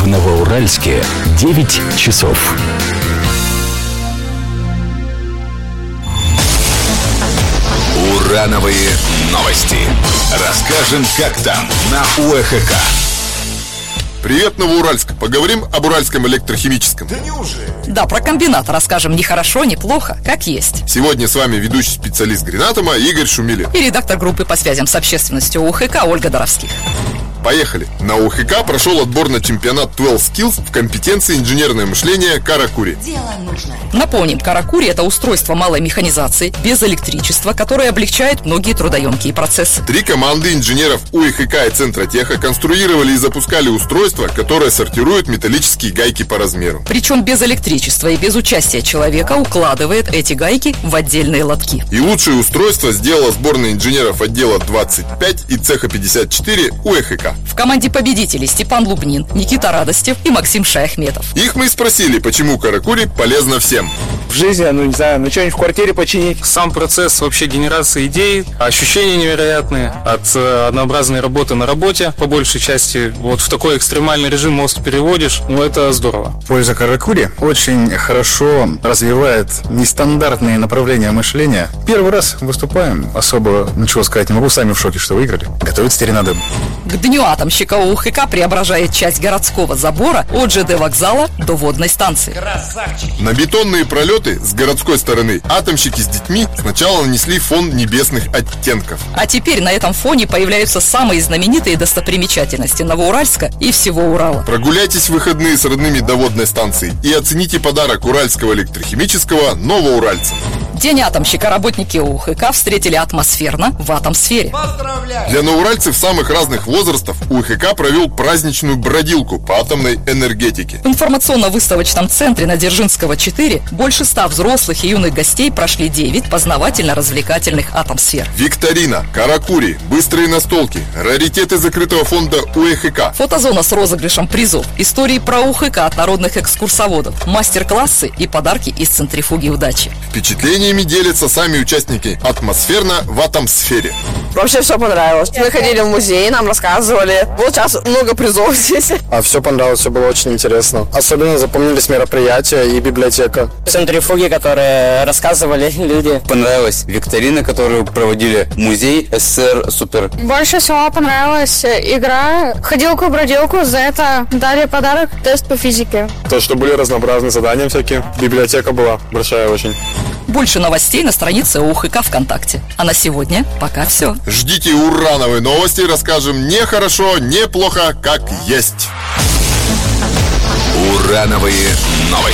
Новоуральске 9 часов. Урановые новости. Расскажем, как там, на УЭХК. Привет, Новоуральск. Поговорим об Уральском электрохимическом. Да неужели? Да, про комбинат расскажем не хорошо, не плохо, как есть. Сегодня с вами ведущий специалист Гринатома Игорь Шумилин. И редактор группы по связям с общественностью УХК Ольга Доровских. Поехали! На УХК прошел отбор на чемпионат 12 Skills в компетенции инженерное мышление Каракури. Дело нужное. Напомним, Каракури – это устройство малой механизации, без электричества, которое облегчает многие трудоемкие процессы. 3 команды инженеров УХК и Центра Теха конструировали и запускали устройство, которое сортирует металлические гайки по размеру. Причем без электричества и без участия человека укладывает эти гайки в отдельные лотки. И лучшее устройство сделала сборная инженеров отдела 25 и цеха 54 УХК. В команде победителей Степан Лубнин, Никита Радостев и Максим Шаяхметов. Их мы и спросили, почему Каракури полезно всем. В жизни, не знаю, что-нибудь в квартире починить. Сам процесс вообще генерации идей, ощущения невероятные от однообразной работы на работе. По большей части вот в такой экстремальный режим мозг переводишь, это здорово. Польза Каракури очень хорошо развивает нестандартные направления мышления. Первый раз выступаем, особо ничего сказать не могу, сами в шоке, что выиграли. Готовить теперь надо. К Дню атомщика УХК преображает часть городского забора от ЖД вокзала до водной станции. Красавчики! На бетонные пролеты с городской стороны атомщики с детьми сначала нанесли фон небесных оттенков. А теперь на этом фоне появляются самые знаменитые достопримечательности Новоуральска и всего Урала. Прогуляйтесь в выходные с родными до водной станции и оцените подарок Уральского электрохимического новоуральцам. День атомщика работники УХК встретили атмосферно в атомсфере. Поздравляю! Для новоуральцев самых разных возрастов УХК провел праздничную бродилку по атомной энергетике. В информационно-выставочном центре на Дзержинского 4 больше 100 взрослых и юных гостей прошли 9 познавательно-развлекательных атомсфер. Викторина, Каракури, быстрые настолки, раритеты закрытого фонда УХК. Фотозона с розыгрышем призов, истории про УХК от народных экскурсоводов, мастер-классы и подарки из центрифуги удачи. Впечатлениями делятся сами участники атмосферно в атомсфере. Вообще все понравилось. Мы ходили в музей, нам рассказывали. Вот сейчас много призов здесь. Все понравилось, все было очень интересно. Особенно запомнились мероприятия и библиотека. Центрифуги, которые рассказывали люди. Понравилась викторина, которую проводили музей СССР, супер. Больше всего понравилась игра «Ходилку-бродилку». За это дали подарок тест по физике. То, что были разнообразные задания всякие. Библиотека была большая очень. Больше новостей на странице УХК ВКонтакте. А на сегодня пока все. Ждите урановые новости, расскажем не хорошо, не плохо, как есть. Урановые новости.